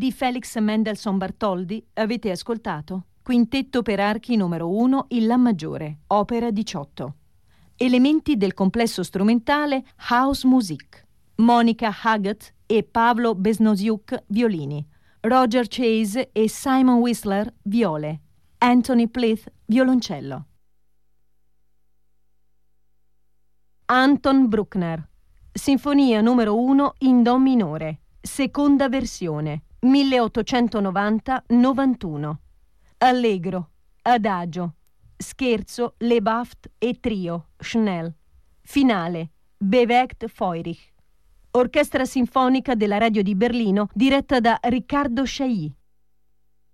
di Felix Mendelssohn Bartholdy avete ascoltato Quintetto per archi numero 1 in La maggiore, opera 18. Elementi del complesso strumentale House Music. Monica Haggett e Pavlo Besnosiuk violini. Roger Chase e Simon Whistler viole. Anthony Pleath violoncello. Anton Bruckner. Sinfonia numero 1 in Do minore. Seconda versione. 1890-91. Allegro, adagio, scherzo, Lebaft e trio, Schnell. Finale, Bewegt Feurig. Orchestra sinfonica della Radio di Berlino diretta da Riccardo Chailly.